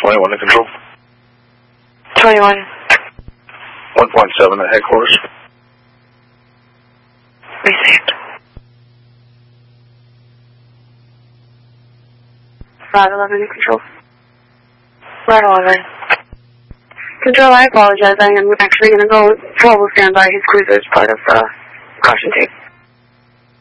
21 to control. 21. 1.7 at headquarters. Received. 511 to control. 511. Control, I apologize. I am actually going to go 12 will stand by. His cruiser is part of the caution tape.